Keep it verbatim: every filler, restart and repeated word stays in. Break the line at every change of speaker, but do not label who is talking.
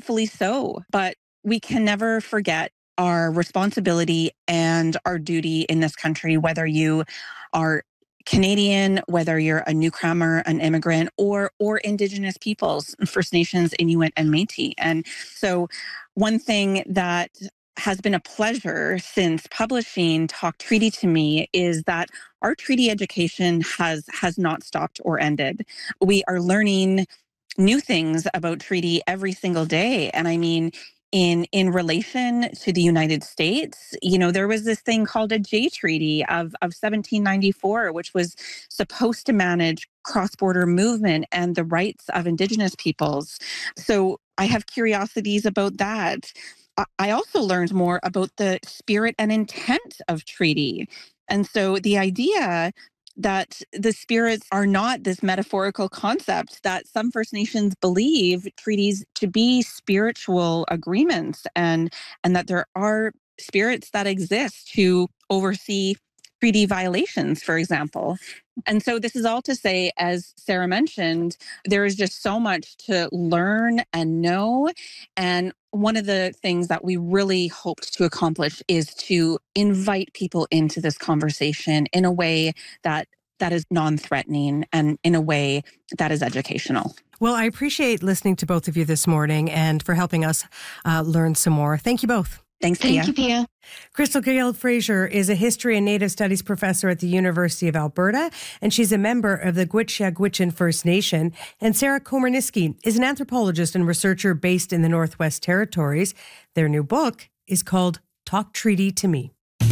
rightfully so. But we can never forget our responsibility and our duty in this country, whether you are Canadian, whether you're a newcomer, an immigrant, or or Indigenous peoples, First Nations, Inuit, and Métis. And so one thing that has been a pleasure since publishing Talk Treaty to Me is that our treaty education has has not stopped or ended. We are learning new things about treaty every single day. And I mean, in in relation to the United States, you know, there was this thing called a Jay Treaty of, of seventeen ninety-four, which was supposed to manage cross-border movement and the rights of Indigenous peoples. So I have curiosities about that. I I also learned more about the spirit and intent of treaty. And so the idea that the spirits are not this metaphorical concept, that some First Nations believe treaties to be spiritual agreements, and and that there are spirits that exist to oversee treaty violations, for example. And so this is all to say, as Sarah mentioned, there is just so much to learn and know. And one of the things that we really hoped to accomplish is to invite people into this conversation in a way that that is non-threatening and in a way that is educational.
Well, I appreciate listening to both of you this morning and for helping us uh, learn some more. Thank you both.
Thanks,
Thank
Pia.
you, Pia.
Crystal Gale-Fraser is a history and native studies professor at the University of Alberta, and she's a member of the Gwich'ya-Gwich'in First Nation. And Sarah Komarniski is an anthropologist and researcher based in the Northwest Territories. Their new book is called Talk Treaty to Me.